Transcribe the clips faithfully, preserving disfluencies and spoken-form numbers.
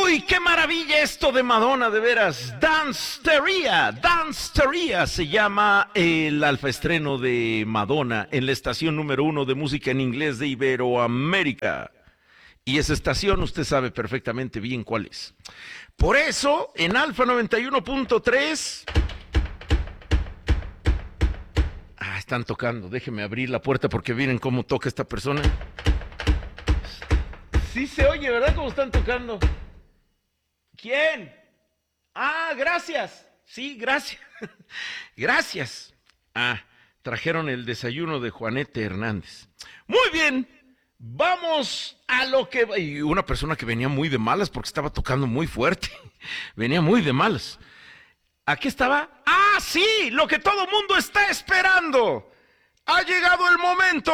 Uy, qué maravilla esto de Madonna, de veras. Danceteria, Danceteria se llama el alfaestreno de Madonna en la estación número uno de música en inglés de Iberoamérica. Y esa estación usted sabe perfectamente bien cuál es. Por eso, en Alfa noventa y uno punto tres... Ah, están tocando. Déjeme abrir la puerta porque miren cómo toca esta persona. Sí se oye, ¿verdad? Cómo están tocando. ¿Quién? Ah, gracias. Sí, gracias. Gracias. Ah, trajeron el desayuno de Juanete Hernández. Muy bien. Vamos a lo que... Y una persona que venía muy de malas porque estaba tocando muy fuerte. Venía muy de malas. ¿A qué estaba? ¡Ah, sí! Lo que todo mundo está esperando. Ha llegado el momento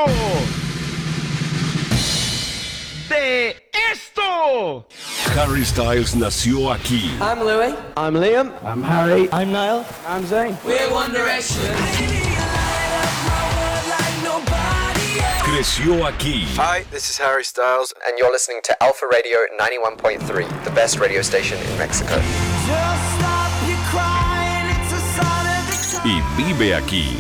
de esto. Harry Styles nació aquí. I'm Louis. I'm Liam. I'm Harry. I'm Niall. I'm Zayn. We're One Direction. Creció aquí. Hi, this is Harry Styles, and you're listening to Alpha Radio ninety-one point three, the best radio station in Mexico. Y vive aquí.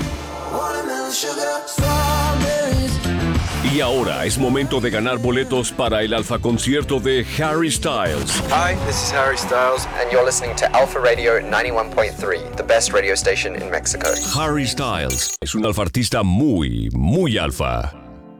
Y ahora es momento de ganar boletos para el Alfa Concierto de Harry Styles. Hi, this is Harry Styles, and you're listening to Alpha Radio ninety-one point three, the best radio station in Mexico. Harry Styles es un alfartista muy, muy alfa.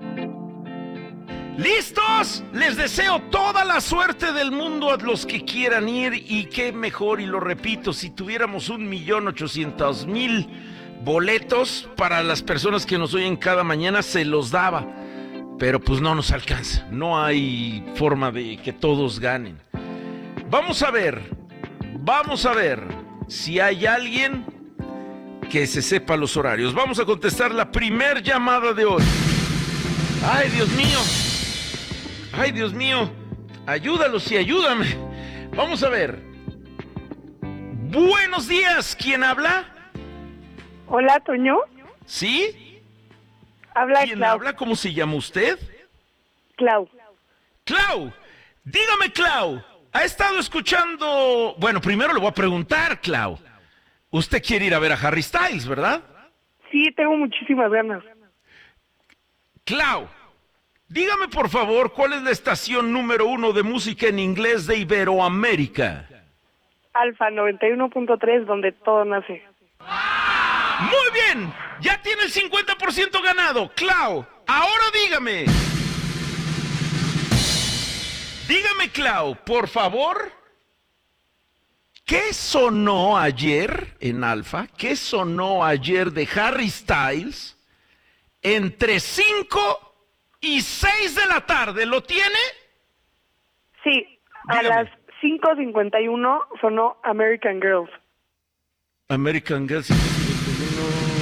¿Listos? Les deseo toda la suerte del mundo a los que quieran ir y qué mejor, y lo repito, si tuviéramos un millón ochocientos mil boletos para las personas que nos oyen cada mañana, se los daba. Pero pues no nos alcanza, no hay forma de que todos ganen. Vamos a ver, vamos a ver si hay alguien que se sepa los horarios. Vamos a contestar la primer llamada de hoy. Ay, Dios mío. Ay, Dios mío, ayúdalos y ayúdame. Vamos a ver. Buenos días, ¿quién habla? Hola, Toño. ¿Sí? Habla ¿Quién Clau. habla? ¿Cómo se llama usted? Clau. Clau, dígame, Clau, ¿ha estado escuchando? Bueno, primero le voy a preguntar, Clau. Usted quiere ir a ver a Harry Styles, ¿verdad? Sí, tengo muchísimas ganas. Clau, dígame por favor, ¿cuál es la estación número uno de música en inglés de Iberoamérica? Alfa noventa y uno punto tres, donde todo nace. Muy bien, ya tiene el cincuenta por ciento ganado. Clau, ahora dígame. Dígame, Clau, por favor. ¿Qué sonó ayer en Alfa? ¿Qué sonó ayer de Harry Styles entre cinco y seis de la tarde? ¿Lo tiene? Sí, a Dígame. las cinco cincuenta y uno sonó American Girls. American Girls.